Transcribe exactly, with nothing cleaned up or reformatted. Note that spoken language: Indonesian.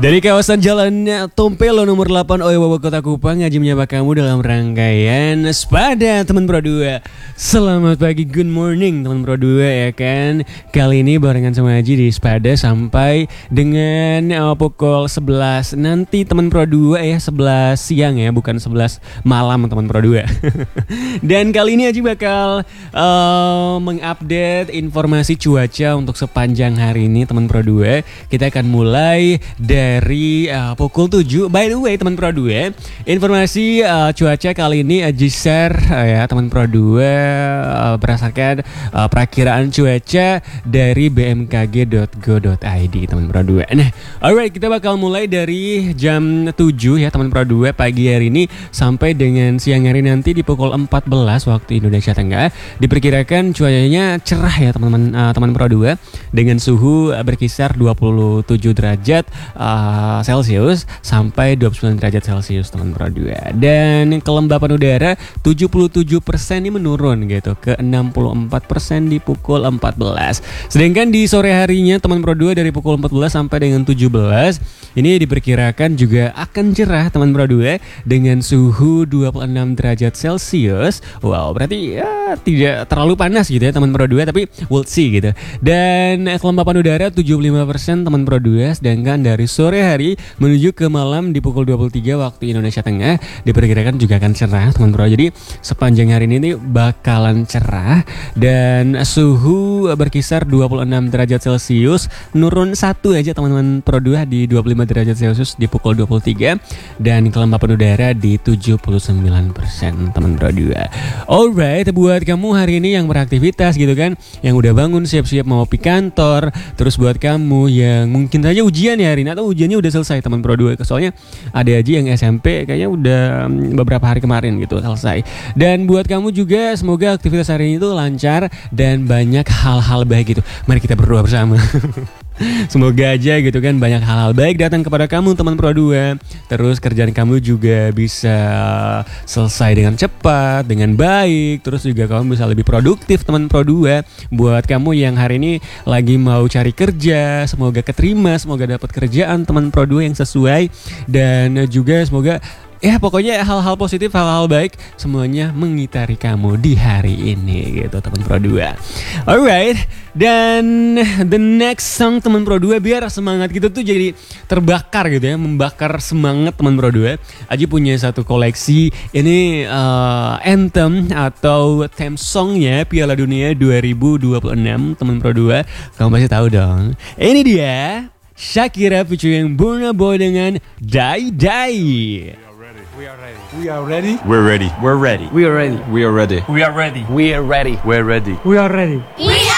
Dari kawasan Jalan Tompelo nomor delapan Oyowawa Kota Kupang, Haji menyapa kamu dalam rangkaian Sepada teman Pro dua. Selamat pagi, good morning teman Pro dua ya kan. Kali ini barengan sama Haji di Sepada sampai dengan uh, pukul sebelas nanti teman Pro dua ya, sebelas siang ya, bukan sebelas malam teman Pro dua. Dan kali ini Haji bakal uh, mengupdate informasi cuaca untuk sepanjang hari ini teman Pro dua. Kita akan mulai dari uh, pukul tujuh. By the way teman Pro dua, informasi uh, cuaca kali ini Haji share uh, ya teman Pro dua uh, berdasarkan uh, perakiraan cuaca dari b m k g dot go dot i d teman Pro dua. Nah, alright, kita bakal mulai dari jam tujuh ya teman Pro dua pagi hari ini sampai dengan siang hari nanti di pukul empat belas waktu Indonesia Tengah. Diperkirakan cuacanya cerah ya teman-teman uh, teman Pro dua dengan suhu uh, berkisar dua puluh tujuh derajat uh, Celcius sampai dua puluh sembilan derajat Celcius teman Pro dua. Dan kelembapan udara tujuh puluh tujuh persen ini menurun gitu ke enam puluh empat persen di pukul empat belas. Sedangkan di sore harinya teman Pro dua dari pukul empat belas sampai dengan tujuh belas ini diperkirakan juga akan cerah teman Pro dua dengan suhu dua puluh enam derajat Celcius. Wow, berarti ya tidak terlalu panas gitu ya teman Pro dua, tapi we'll see gitu. Dan kelembapan udara tujuh puluh lima persen teman Pro dua. Sedangkan dari sore hari menuju ke malam di pukul dua puluh tiga waktu Indonesia Tengah diperkirakan juga akan cerah teman Pro. Jadi sepanjang hari ini bakalan cerah dan suhu berkisar dua puluh enam derajat Celcius, nurun satu aja teman-teman Pro dua di dua puluh lima derajat Celcius di pukul dua puluh tiga, dan kelembapan udara di tujuh puluh sembilan persen teman Pro dua. Alright, buat kamu hari ini yang beraktivitas gitu kan, yang udah bangun siap-siap mau pergi kantor, terus buat kamu yang mungkin saja ujian ya hari ini atau ujiannya udah selesai teman Pro dua, soalnya ada aja yang S M P kayaknya udah beberapa hari kemarin gitu selesai. Dan buat kamu juga semoga aktivitas hari ini tuh lancar dan banyak hal-hal baik gitu. Mari kita berdoa bersama. Semoga aja gitu kan banyak hal-hal baik datang kepada kamu teman Pro dua. Terus kerjaan kamu juga bisa selesai dengan cepat, dengan baik. Terus juga kamu bisa lebih produktif teman Pro dua. Buat kamu yang hari ini lagi mau cari kerja, semoga keterima, semoga dapat kerjaan teman Pro dua yang sesuai. Dan juga semoga ya pokoknya hal-hal positif, hal-hal baik semuanya mengitari kamu di hari ini gitu teman Pro dua. Alright, dan the next song teman Pro dua biar semangat gitu tuh jadi terbakar gitu ya, membakar semangat teman Pro dua. Aji punya satu koleksi ini uh, anthem atau theme songnya Piala Dunia dua ribu dua puluh enam teman Pro dua. Kamu pasti tahu dong. Ini dia Shakira featuring Burna Boy dengan Die Die. We are ready. We are ready. We're ready. We're ready. We are ready. We are ready. We are ready. We are ready. We're ready. We are ready. We are ready. We